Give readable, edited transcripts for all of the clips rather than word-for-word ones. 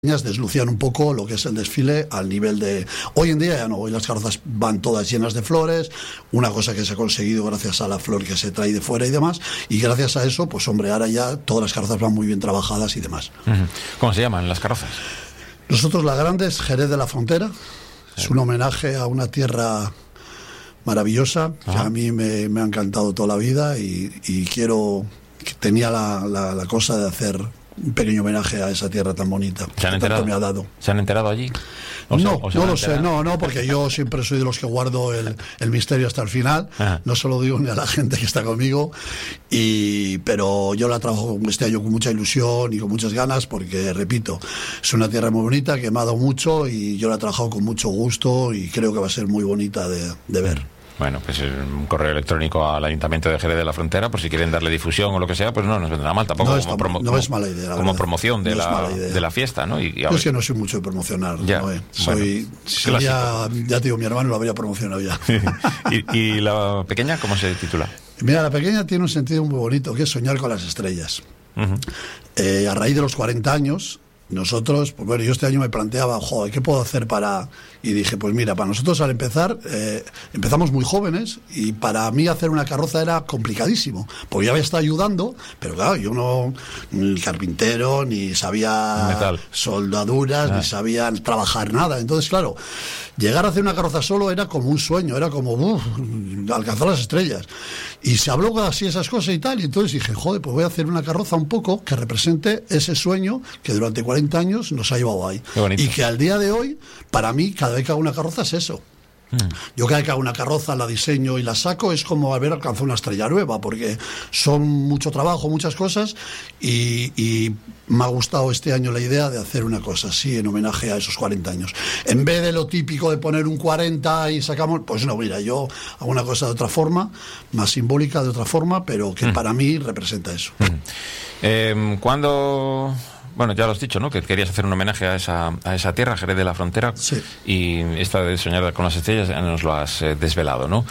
deslucían un poco lo que es el desfile al nivel de... Hoy en día ya no, hoy las carrozas van todas llenas de flores, una cosa que se ha conseguido gracias a la flor que se trae de fuera y demás, y gracias a eso, pues hombre, ahora ya todas las carrozas van muy bien trabajadas y demás. ¿Cómo se llaman las carrozas? Nosotros la grande es Jerez de la Frontera, es un homenaje a una tierra maravillosa, que a mí me ha encantado toda la vida y tenía la cosa de hacer un pequeño homenaje a esa tierra tan bonita que tanto me ha dado. ¿Se han enterado allí? No lo sé, porque yo siempre soy de los que guardo el misterio hasta el final. No se lo digo ni a la gente que está conmigo, pero yo la trabajo este año con mucha ilusión y con muchas ganas porque, repito, es una tierra muy bonita que me ha dado mucho y yo la he trabajado con mucho gusto y creo que va a ser muy bonita de ver. Bueno, pues un correo electrónico al Ayuntamiento de Jerez de la Frontera, por si quieren darle difusión o lo que sea, pues no nos vendrá mal tampoco. No es mala idea, como promoción de la fiesta, ¿no? Yo es que no soy mucho de promocionar, ya, ya te digo, mi hermano lo habría promocionado ya. ¿Y la pequeña cómo se titula? Mira, la pequeña tiene un sentido muy bonito, que es soñar con las estrellas. A raíz de los 40 años... Nosotros, pues bueno, yo este año me planteaba, joder, ¿qué puedo hacer para...? Y dije, pues mira, para nosotros al empezar, empezamos muy jóvenes y para mí hacer una carroza era complicadísimo, porque ya me estaba ayudando, pero claro, yo no, ni carpintero, ni sabía soldaduras, ni sabía trabajar nada. Entonces, claro, llegar a hacer una carroza solo era como un sueño, era como alcanzar las estrellas. Y se habló así esas cosas y tal, y entonces dije, joder, pues voy a hacer una carroza un poco que represente ese sueño que durante 40 años nos ha llevado ahí. Y que al día de hoy, para mí, cada vez que hago una carroza es eso. Yo cada vez que hago una carroza, la diseño y la saco, es como haber alcanzado una estrella nueva, porque son mucho trabajo, muchas cosas, y me ha gustado este año la idea de hacer una cosa así en homenaje a esos 40 años. En vez de lo típico de poner un 40 y sacamos, pues no, mira, yo hago una cosa de otra forma, más simbólica de otra forma, pero que para mí representa eso. ¿Cuándo...? Bueno, ya lo has dicho, ¿no? Que querías hacer un homenaje a esa tierra, Jerez de la Frontera. Sí. Y esta de soñar con las estrellas ya nos lo has desvelado, ¿no?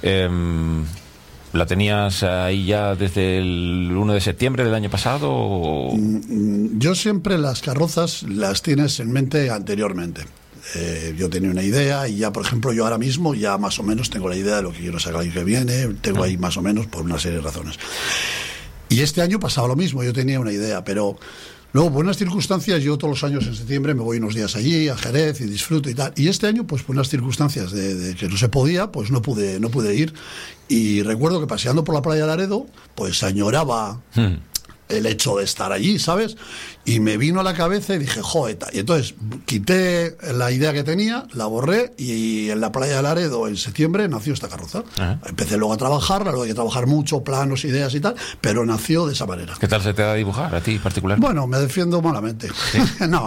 ¿La tenías ahí ya desde el 1 de septiembre del año pasado? ¿O? Yo siempre las carrozas las tienes en mente anteriormente. Yo tenía una idea y ya, por ejemplo, yo ahora mismo ya más o menos tengo la idea de lo que quiero sacar el año que viene. Tengo ahí más o menos por una serie de razones. Y este año pasaba lo mismo, yo tenía una idea, pero... Luego, por unas circunstancias, yo todos los años en septiembre me voy unos días allí, a Jerez, y disfruto y tal. Y este año, pues por unas circunstancias de que no se podía, pues no pude ir. Y recuerdo que paseando por la playa de Laredo, pues añoraba el hecho de estar allí, ¿sabes? Y me vino a la cabeza y dije, joder, y entonces quité la idea que tenía, la borré, y en la playa de Laredo en septiembre nació esta carroza. Empecé luego a trabajarla, luego hay que trabajar mucho, planos, ideas y tal, pero nació de esa manera. ¿Qué tal se te da a dibujar a ti particular? Bueno, me defiendo malamente. ¿Sí?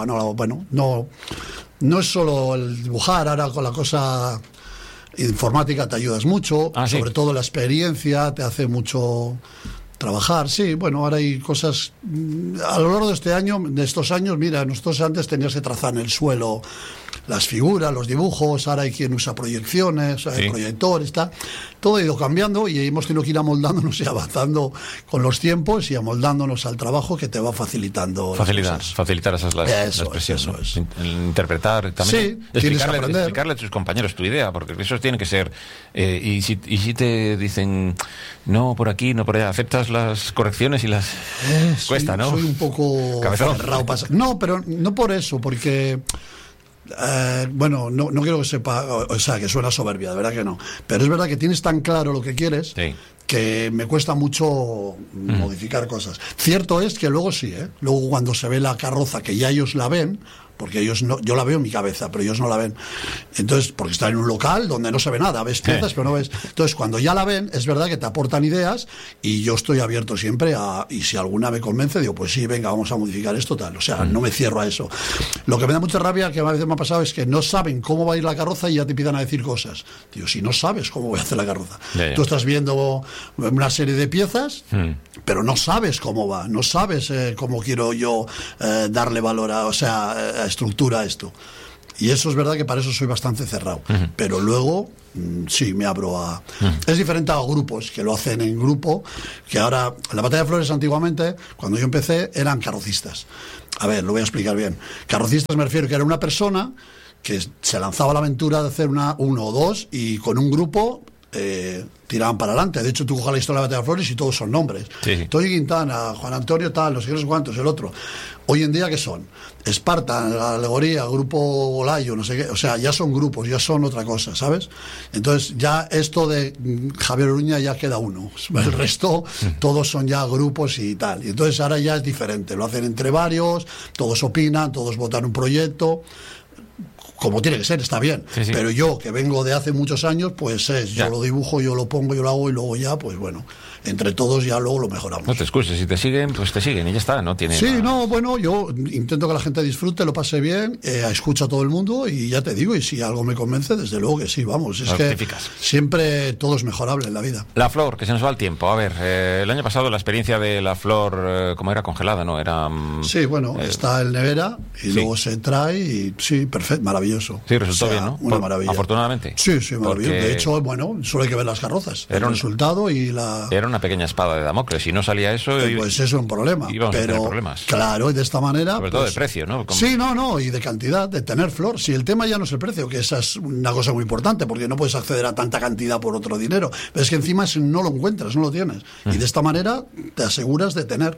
No es solo el dibujar, ahora con la cosa informática te ayudas mucho, sobre todo la experiencia te hace mucho... Trabajar, sí, bueno, ahora hay cosas a lo largo de estos años, mira, nosotros antes tenías que trazar en el suelo las figuras, los dibujos, ahora hay quien usa proyecciones, proyectores, todo ha ido cambiando y hemos tenido que ir amoldándonos y avanzando con los tiempos y amoldándonos al trabajo que te va facilitando. Facilitar esas las expresiones. Eso es. Interpretar también. Sí, explicarle a tus compañeros tu idea, porque eso tiene que ser. Y si te dicen, no, por aquí, no por allá, aceptas las correcciones y las. Cuesta, ¿no? Soy un poco cerrado. No, pero no por eso, porque. Bueno, no quiero que sepa, o sea, que suena soberbia, de verdad que no, pero es verdad que tienes tan claro lo que quieres que me cuesta mucho modificar cosas. Cierto es que luego sí, luego cuando se ve la carroza, que ya ellos la ven, porque ellos no, yo la veo en mi cabeza, pero ellos no la ven. Entonces, porque está en un local donde no se ve nada, ves piezas, pero no ves. Entonces, cuando ya la ven, es verdad que te aportan ideas y yo estoy abierto siempre y si alguna me convence, digo, pues sí, venga, vamos a modificar esto, tal. O sea, no me cierro a eso. Lo que me da mucha rabia, que a veces me ha pasado, es que no saben cómo va a ir la carroza y ya te empiezan a decir cosas. Digo, si no sabes cómo voy a hacer la carroza. Tú estás viendo una serie de piezas, pero no sabes cómo va, no sabes cómo quiero yo darle valor a estructura a esto. Y eso es verdad que para eso soy bastante cerrado. Pero luego sí, me abro a... Es diferente a grupos que lo hacen en grupo, que ahora, la Batalla de Flores antiguamente, cuando yo empecé, eran carrocistas. A ver, lo voy a explicar bien. Carrocistas me refiero que era una persona que se lanzaba a la aventura de hacer uno o dos y con un grupo tiraban para adelante. De hecho, tú coges la historia de la Batalla de Flores y todos son nombres. Sí. Tony Quintana, Juan Antonio tal, no sé cuántos, el otro. Hoy en día, ¿qué son? Esparta, la alegoría, Grupo Olayo, no sé qué. O sea, ya son grupos, ya son otra cosa, ¿sabes? Entonces, ya esto de Javier Oruña ya queda uno. El resto, todos son ya grupos y tal. Y entonces ahora ya es diferente. Lo hacen entre varios, todos opinan, todos votan un proyecto. Como tiene que ser, está bien. Sí, sí. Pero yo, que vengo de hace muchos años, pues yo lo dibujo, yo lo pongo, yo lo hago y luego ya, pues bueno, entre todos ya luego lo mejoramos. No te excuses, si te siguen, pues te siguen y ya está, no tiene... Sí, no, bueno, yo intento que la gente disfrute, lo pase bien, escucha a todo el mundo y ya te digo, y si algo me convence, desde luego que sí, vamos. Es que siempre todo es mejorable en la vida. La flor, que se nos va el tiempo. A ver, el año pasado la experiencia de la flor, ¿cómo era? Congelada, ¿no? Era... Sí, bueno, está en nevera y luego se trae y sí, perfecto, maravilloso. Sí, resultó bien, ¿no? Una maravilla. Afortunadamente. Sí, maravilloso. Porque de hecho, bueno, solo hay que ver las carrozas. El resultado y la... Era una pequeña espada de Damocles. Si no salía eso... pues eso es un problema. Íbamos a tener problemas. Claro, y de esta manera... Sobre todo de precio, ¿no? Sí, y de cantidad, de tener flor. Si el tema ya no es el precio, que esa es una cosa muy importante, porque no puedes acceder a tanta cantidad por otro dinero. Pero es que encima no lo encuentras, no lo tienes. Y de esta manera te aseguras de tener...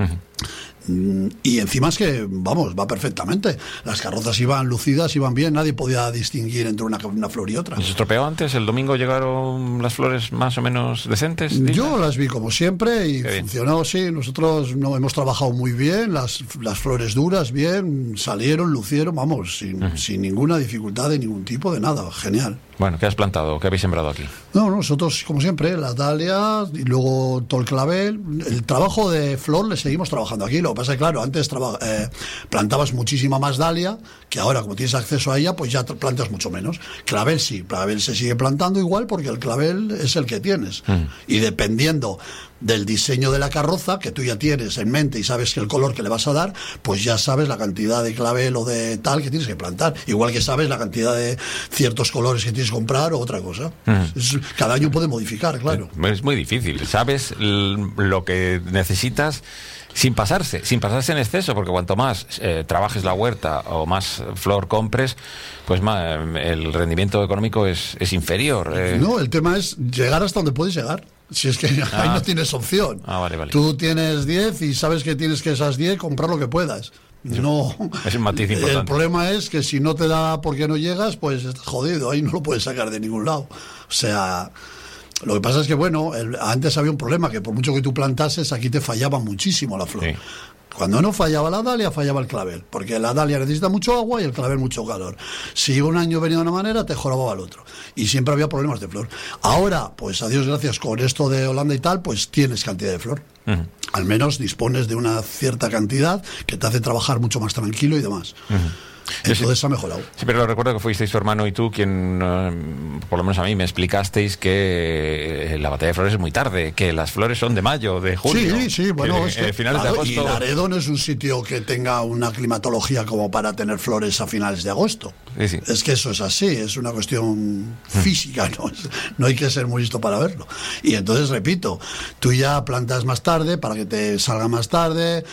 Y encima es que, vamos, va perfectamente. Las carrozas iban lucidas, iban bien, nadie podía distinguir entre una flor y otra. ¿Se estropeó antes? ¿El domingo llegaron las flores más o menos decentes? Yo las vi como siempre y funcionó, sí. Nosotros no hemos trabajado muy bien, las flores duras, bien, salieron, lucieron, vamos, sin ninguna dificultad de ningún tipo, de nada, genial. Bueno, ¿qué has plantado? ¿Qué habéis sembrado aquí? No, nosotros, como siempre, las dalias y luego todo el clavel. El trabajo de flor le seguimos trabajando aquí. Lo que pasa es que, claro, antes plantabas muchísima más dalia, que ahora, como tienes acceso a ella, pues ya plantas mucho menos. Clavel sí, clavel se sigue plantando igual porque el clavel es el que tienes. Y dependiendo del diseño de la carroza que tú ya tienes en mente y sabes que el color que le vas a dar, pues ya sabes la cantidad de clavel o de tal que tienes que plantar, igual que sabes la cantidad de ciertos colores que tienes que comprar o otra cosa. Cada año puede modificar, claro. Es muy difícil, sabes lo que necesitas sin pasarse en exceso, porque cuanto más trabajes la huerta o más flor compres, pues más el rendimiento económico es inferior. No, el tema es llegar hasta donde puedes llegar. Si es que ahí no tienes opción. Vale. Tú tienes 10 y sabes que tienes que esas 10 comprar lo que puedas. No, es un matiz importante. El problema es que si no te da porque no llegas, pues estás jodido. Ahí no lo puedes sacar de ningún lado. O sea, lo que pasa es que, bueno, antes había un problema, que por mucho que tú plantases, aquí te fallaba muchísimo la flor. Sí. Cuando no fallaba la dalia, fallaba el clavel, porque la dalia necesita mucho agua y el clavel mucho calor. Si un año venía de una manera, te jorobaba el otro. Y siempre había problemas de flor. Ahora, pues a Dios gracias, con esto de Holanda y tal, pues tienes cantidad de flor. Al menos dispones de una cierta cantidad que te hace trabajar mucho más tranquilo y demás. Entonces ha mejorado. Sí, pero recuerdo que fuisteis tu hermano y tú quien, por lo menos a mí, me explicasteis que la batalla de flores es muy tarde, que las flores son de mayo, de junio. Sí, bueno, es que finales de agosto. Y Laredo no es un sitio que tenga una climatología como para tener flores a finales de agosto. Sí. Es que eso es así, es una cuestión física, no hay que ser muy listo para verlo. Y entonces, repito, tú ya plantas más tarde para que te salga más tarde,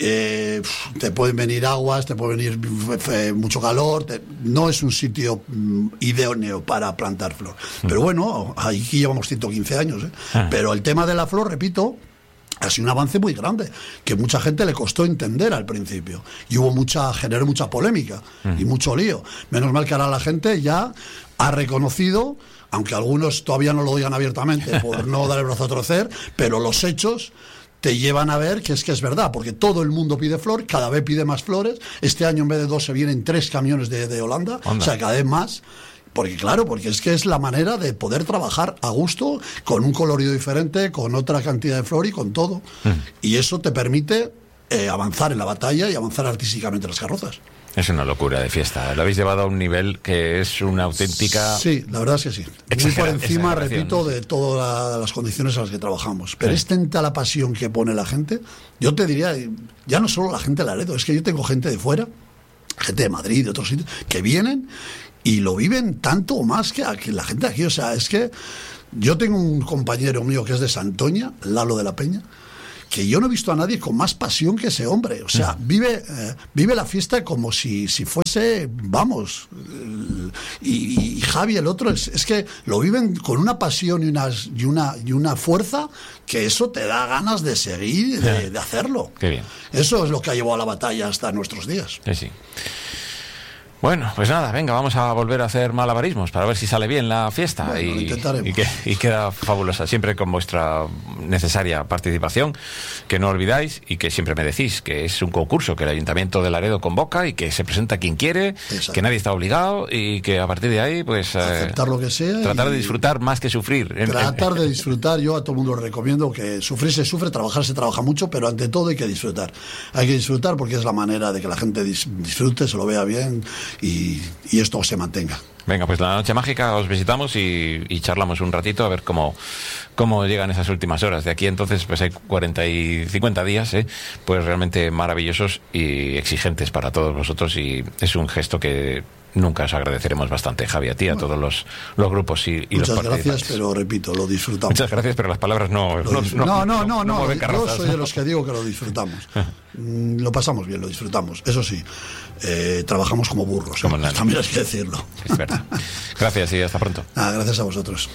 te pueden venir aguas, te puede venir mucho calor, no es un sitio idóneo para plantar flor. Pero bueno, aquí llevamos 115 años, pero el tema de la flor, repito, ha sido un avance muy grande, que mucha gente le costó entender al principio, y generó mucha polémica y mucho lío. Menos mal que ahora la gente ya ha reconocido, aunque algunos todavía no lo digan abiertamente por no dar el brazo a torcer, pero los hechos te llevan a ver que es verdad, porque todo el mundo pide flor, cada vez pide más flores. Este año en vez de 2 se vienen 3 camiones de Holanda. O sea, cada vez más. Porque claro, porque es que es la manera de poder trabajar a gusto, con un colorido diferente, con otra cantidad de flor y con todo. Y eso te permite avanzar en la batalla y avanzar artísticamente en las carrozas. Es una locura de fiesta. Lo habéis llevado a un nivel que es una auténtica... Sí, la verdad es que sí. Muy por encima, repito, de todas las condiciones en las que trabajamos. Pero es tanta la pasión que pone la gente. Yo te diría, ya no solo la gente de Laredo, es que yo tengo gente de fuera, gente de Madrid, de otros sitios, que vienen y lo viven tanto o más que la gente de aquí. O sea, es que yo tengo un compañero mío que es de Santoña, Lalo de la Peña, que yo no he visto a nadie con más pasión que ese hombre. O sea, vive la fiesta como si fuese, vamos. Y Javi, el otro, es que lo viven con una pasión y una fuerza que eso te da ganas de seguir, de hacerlo. Qué bien. Eso es lo que ha llevado a la batalla hasta nuestros días. Sí. Bueno, pues nada, venga, vamos a volver a hacer malabarismos para ver si sale bien la fiesta. Bueno, lo intentaremos. Y queda fabulosa, siempre con vuestra necesaria participación, que no olvidáis y que siempre me decís que es un concurso que el Ayuntamiento de Laredo convoca y que se presenta quien quiere, que nadie está obligado y que a partir de ahí, pues... aceptar lo que sea. Tratar de disfrutar más que sufrir. Tratar de disfrutar, yo a todo el mundo le recomiendo que sufrir se sufre, trabajar se trabaja mucho, pero ante todo hay que disfrutar. Hay que disfrutar porque es la manera de que la gente disfrute, se lo vea bien y esto se mantenga. Venga, pues la noche mágica os visitamos y charlamos un ratito a ver cómo llegan esas últimas horas. De aquí entonces pues hay 40 y 50 días, pues realmente maravillosos y exigentes para todos vosotros, y es un gesto que nunca os agradeceremos bastante, Javi, a ti, a todos los grupos y los participantes. Muchas gracias, pero repito, lo disfrutamos. Muchas gracias, pero las palabras no yo soy de los que digo que lo disfrutamos. Lo pasamos bien, lo disfrutamos. Eso sí, trabajamos como burros, también hay que decirlo. Es verdad. Gracias y hasta pronto. Gracias a vosotros.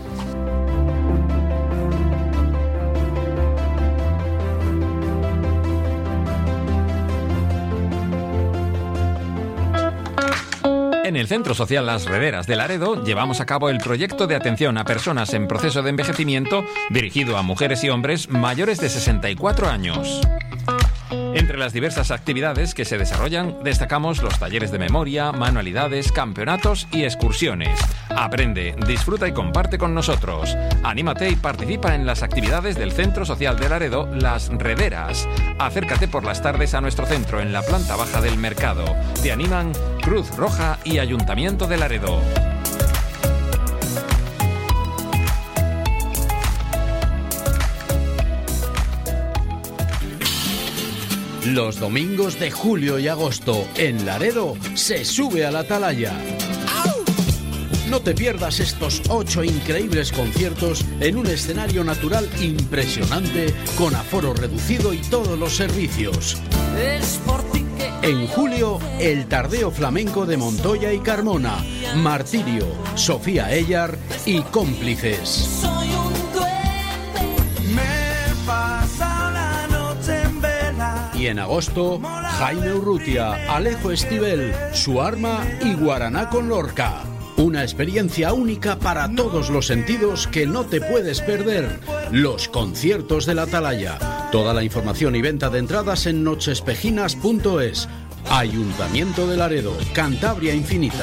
En el Centro Social Las Rederas de Laredo llevamos a cabo el proyecto de atención a personas en proceso de envejecimiento dirigido a mujeres y hombres mayores de 64 años. Entre las diversas actividades que se desarrollan, destacamos los talleres de memoria, manualidades, campeonatos y excursiones. Aprende, disfruta y comparte con nosotros. Anímate y participa en las actividades del Centro Social de Laredo, Las Rederas. Acércate por las tardes a nuestro centro en la planta baja del mercado. Te animan Cruz Roja y Ayuntamiento de Laredo. Los domingos de julio y agosto en Laredo se sube a la atalaya. No te pierdas estos 8 increíbles conciertos en un escenario natural impresionante, con aforo reducido y todos los servicios. En julio, el Tardeo Flamenco de Montoya y Carmona, Martirio, Sofía Ellar y Cómplices. Y en agosto, Jaime Urrutia, Alejo Esquivel, Su Arma y Guaraná con Lorca. Una experiencia única para todos los sentidos que no te puedes perder. Los conciertos de la Atalaya. Toda la información y venta de entradas en nochespejinas.es. Ayuntamiento de Laredo, Cantabria Infinita.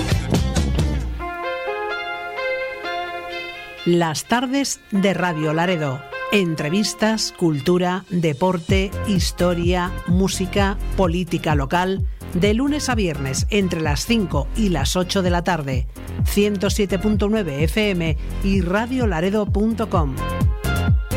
Las tardes de Radio Laredo. Entrevistas, cultura, deporte, historia, música, política local. De lunes a viernes entre las 5 y las 8 de la tarde. 107.9 FM y radiolaredo.com.